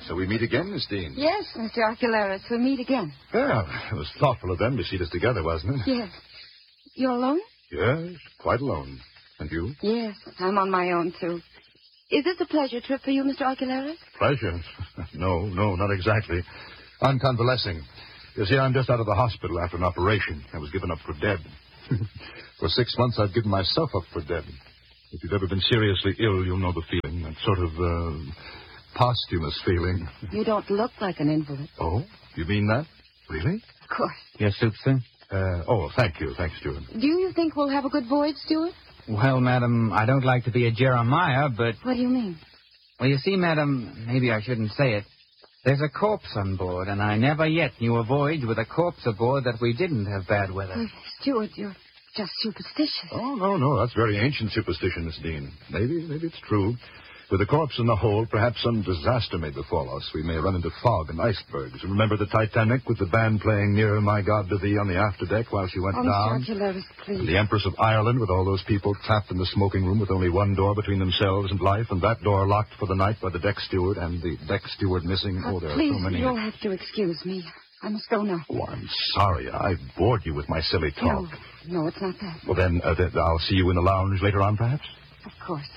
So we meet again, Miss Dean? Yes, Mr. Archelaus, we meet again. Well, it was thoughtful of them to seat us together, wasn't it? Yes. You're alone? Yes, quite alone. And you? Yes, I'm on my own, too. Is this a pleasure trip for you, Mr. Archelaus? Pleasure? No, not exactly. I'm convalescing. You see, I'm just out of the hospital after an operation. I was given up for dead. For 6 months, I've given myself up for dead. If you've ever been seriously ill, you'll know the feeling. That sort of, posthumous feeling. You don't look like an invalid. Oh? You mean that? Really? Of course. Your soup, sir? Thank you. Thanks, Stewart. Do you think we'll have a good voyage, Stewart? Well, madam, I don't like to be a Jeremiah, but... What do you mean? Well, you see, madam, maybe I shouldn't say it. There's a corpse on board, and I never yet knew a voyage with a corpse aboard that we didn't have bad weather. Oh, Stewart, you're just superstitious. Oh, no. That's very ancient superstition, Miss Dean. Maybe it's true. With the corpse in the hold, perhaps some disaster may befall us. We may run into fog and icebergs. Remember the Titanic with the band playing Nearer, My God, to Thee on the afterdeck while she went down? Mr. Archelaus, please. And the Empress of Ireland with all those people trapped in the smoking room with only one door between themselves and life, and that door locked for the night by the deck steward, and the deck steward missing. Oh, there please, are so many. You'll have to excuse me. I must go now. Oh, I'm sorry. I bored you with my silly talk. No, it's not that. Well, then, I'll see you in the lounge later on, perhaps? Of course.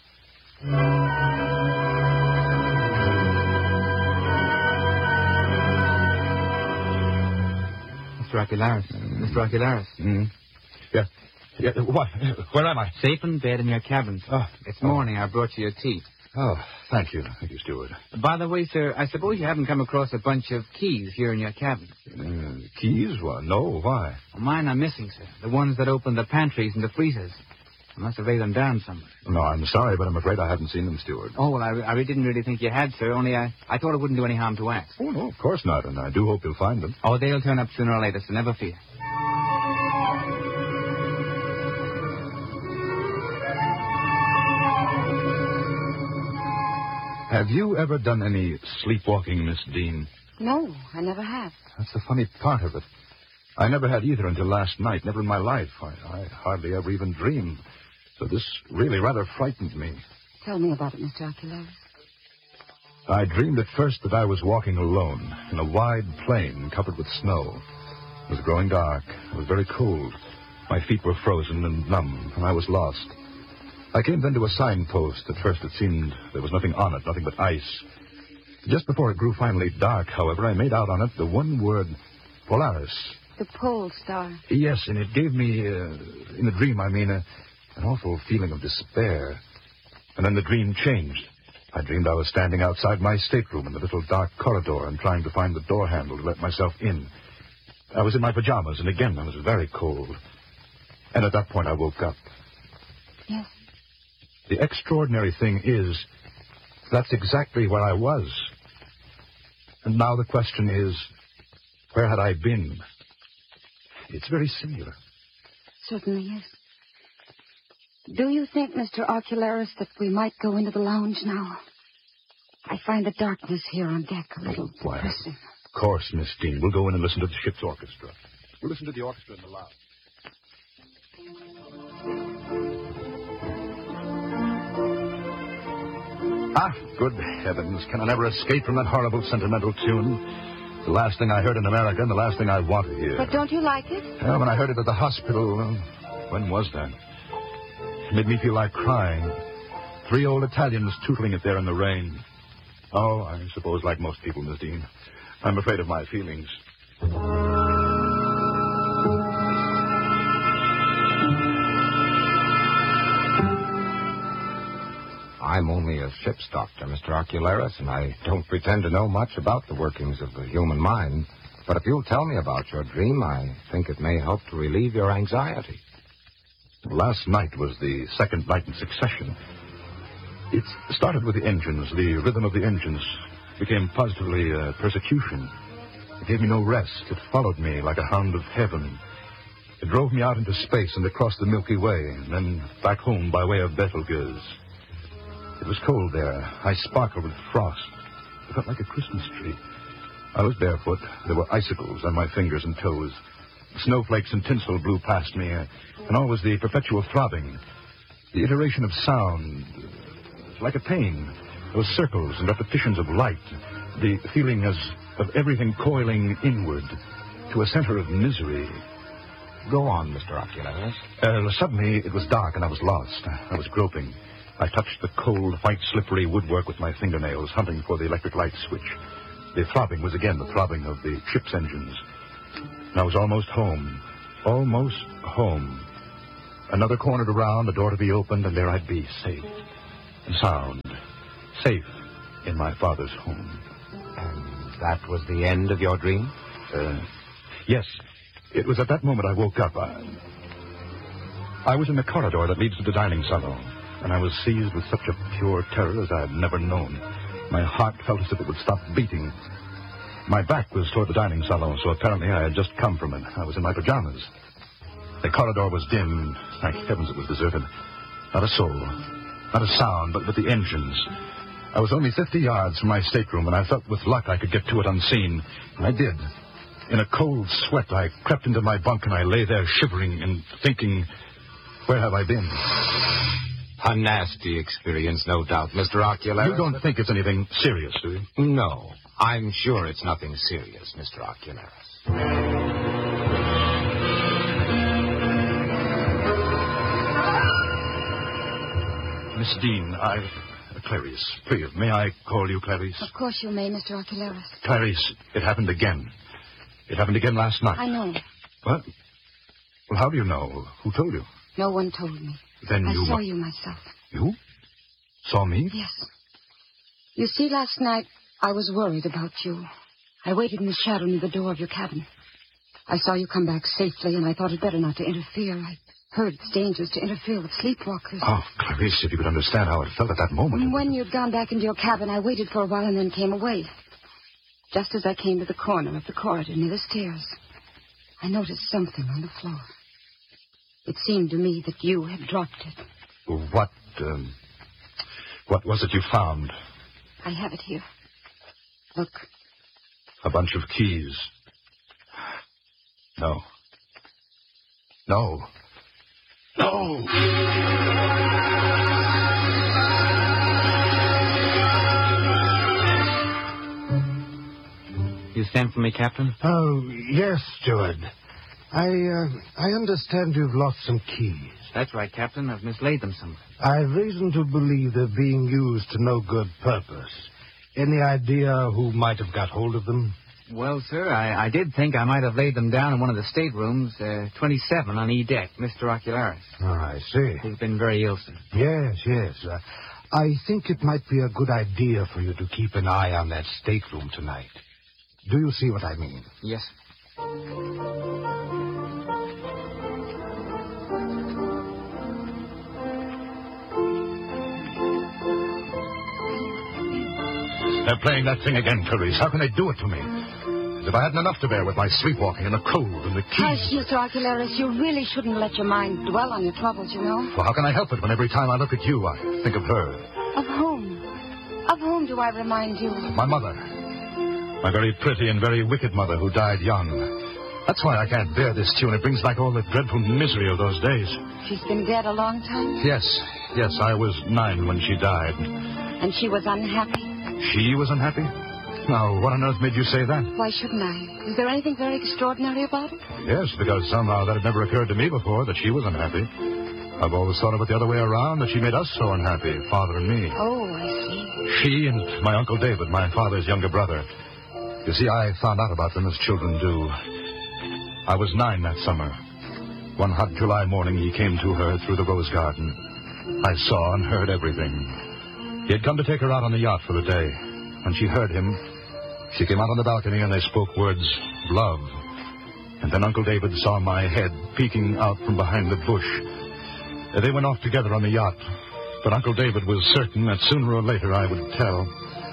Mr. Archelaus. Mm-hmm. Yeah, what? Where am I? Safe in bed in your cabin. It's morning. I brought you your tea. Oh, thank you. Thank you, Steward. By the way, sir, I suppose you haven't come across a bunch of keys here in your cabin. Keys? Well, no. Why? Well, mine are missing, sir. The ones that open the pantries and the freezers. I must have laid them down somewhere. No, I'm sorry, but I'm afraid I haven't seen them, Steward. Oh, well, I didn't really think you had, sir. Only I thought it wouldn't do any harm to ask. Oh, no, of course not, and I do hope you'll find them. Oh, they'll turn up sooner or later, so never fear. Have you ever done any sleepwalking, Miss Dean? No, I never have. That's the funny part of it. I never had either until last night, never in my life. I hardly ever even dreamed. So this really rather frightened me. Tell me about it, Mr. Archelaus. I dreamed at first that I was walking alone in a wide plain covered with snow. It was growing dark. It was very cold. My feet were frozen and numb, and I was lost. I came then to a signpost. At first it seemed there was nothing on it, nothing but ice. Just before it grew finally dark, however, I made out on it the one word, Polaris. The pole star. Yes, and it gave me, in the dream, an awful feeling of despair. And then the dream changed. I dreamed I was standing outside my stateroom in the little dark corridor and trying to find the door handle to let myself in. I was in my pajamas, and again I was very cold. And at that point I woke up. Yes. The extraordinary thing is, that's exactly where I was. And now the question is, where had I been? It's very singular. Certainly is. Do you think, Mr. Archelaus, that we might go into the lounge now? I find the darkness here on deck a little depressing. Of course, Miss Dean. We'll go in and listen to the ship's orchestra. We'll listen to the orchestra in the lounge. Good heavens. Can I never escape from that horrible sentimental tune? The last thing I heard in America and the last thing I want to hear. But don't you like it? Well, when I heard it at the hospital, when was that? It made me feel like crying. 3 old Italians tootling it there in the rain. Oh, I suppose like most people, Miss Dean, I'm afraid of my feelings. I'm only a ship's doctor, Mr. Archelaus, and I don't pretend to know much about the workings of the human mind. But if you'll tell me about your dream, I think it may help to relieve your anxiety. Last night was the second night in succession. It started with the engines. The rhythm of the engines became positively persecution. It gave me no rest. It followed me like a hound of heaven. It drove me out into space and across the Milky Way, and then back home by way of Betelgeuse. It was cold there. I sparkled with frost. I felt like a Christmas tree. I was barefoot. There were icicles on my fingers and toes. Snowflakes and tinsel blew past me, and always the perpetual throbbing. The iteration of sound, like a pain. Those circles and repetitions of light. The feeling as of everything coiling inward to a center of misery. Go on, Mr. Ocularis. Suddenly, it was dark and I was lost. I was groping. I touched the cold, white, slippery woodwork with my fingernails, hunting for the electric light switch. The throbbing was again the throbbing of the ship's engines. And I was almost home. Almost home. Another corner to round, a door to be opened, and there I'd be, safe and sound. Safe in my father's home. And that was the end of your dream? Yes. It was at that moment I woke up. I was in the corridor that leads to the dining salon, and I was seized with such a pure terror as I had never known. My heart felt as if it would stop beating. My back was toward the dining salon, so apparently I had just come from it. I was in my pajamas. The corridor was dim. Thank heavens it was deserted. Not a soul, not a sound, but the engines. I was only 50 yards from my stateroom, and I felt with luck I could get to it unseen. And I did. In a cold sweat, I crept into my bunk, and I lay there shivering and thinking, where have I been? A nasty experience, no doubt, Mr. Ocularis. You don't think it's anything serious, do you? No, I'm sure it's nothing serious, Mr. Ocularis. Miss Dean, Clarice, please, may I call you Clarice? Of course you may, Mr. Ocularis. Clarice, it happened again. It happened again last night. I know. What? Well, how do you know? Who told you? No one told me. Then I you... saw you myself. You? Saw me? Yes. You see, last night I was worried about you. I waited in the shadow near the door of your cabin. I saw you come back safely, and I thought it better not to interfere. I heard it's dangerous to interfere with sleepwalkers. Oh, Clarice, if you could understand how it felt at that moment. And when you'd gone back into your cabin, I waited for a while and then came away. Just as I came to the corner of the corridor near the stairs, I noticed something on the floor. It seemed to me that you had dropped it. What was it you found? I have it here. Look. A bunch of keys. No. No. No! You sent for me, Captain? Oh, yes, steward. I understand you've lost some keys. That's right, Captain. I've mislaid them somewhere. I've reason to believe they're being used to no good purpose. Any idea who might have got hold of them? Well, sir, I did think I might have laid them down in one of the staterooms, 27 on E deck, Mr. Ocularis. Oh, I see. He's been very ill, sir. Yes. I think it might be a good idea for you to keep an eye on that stateroom tonight. Do you see what I mean? Yes. They're playing that thing again, Clarice. How can they do it to me? As if I hadn't enough to bear with my sleepwalking and the cold and the keys. Hush, Mr. Ocularis. You really shouldn't let your mind dwell on your troubles, you know. Well, how can I help it when every time I look at you, I think of her? Of whom? Of whom do I remind you? My mother. My very pretty and very wicked mother who died young. That's why I can't bear this tune. It brings back all the dreadful misery of those days. She's been dead a long time? Yes. I was 9 when she died. And she was unhappy? She was unhappy? Now, what on earth made you say that? Why shouldn't I? Is there anything very extraordinary about it? Yes, because somehow that had never occurred to me before, that she was unhappy. I've always thought of it the other way around, that she made us so unhappy, Father and me. Oh, I see. She and my Uncle David, my father's younger brother. You see, I found out about them as children do. I was 9 that summer. One hot July morning, he came to her through the rose garden. I saw and heard everything. He had come to take her out on the yacht for the day. When she heard him, she came out on the balcony and they spoke words of love. And then Uncle David saw my head peeking out from behind the bush. They went off together on the yacht. But Uncle David was certain that sooner or later I would tell.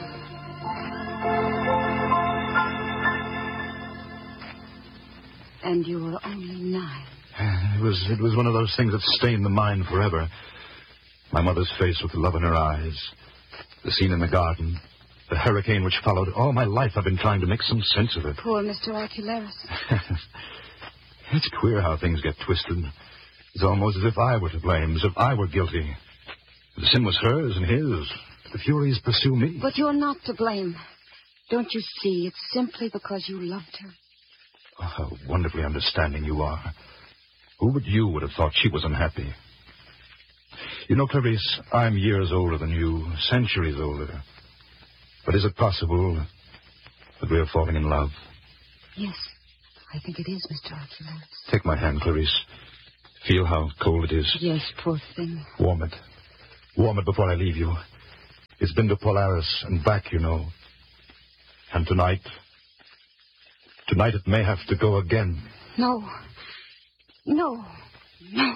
And you were only 9. It was one of those things that stained the mind forever. My mother's face with the love in her eyes. The scene in the garden. The hurricane which followed. All my life I've been trying to make some sense of it. Poor Mr. Ocularis. It's queer how things get twisted. It's almost as if I were to blame, as if I were guilty. The sin was hers and his. The Furies pursue me. But you're not to blame. Don't you see? It's simply because you loved her. Oh, how wonderfully understanding you are. Who but you would have thought she was unhappy? You know, Clarice, I'm years older than you, centuries older. But is it possible that we are falling in love? Yes, I think it is, Mr. Archuleta. Take my hand, Clarice. Feel how cold it is. Yes, poor thing. Warm it. Warm it before I leave you. It's been to Polaris and back, you know. And tonight it may have to go again. No. No. No.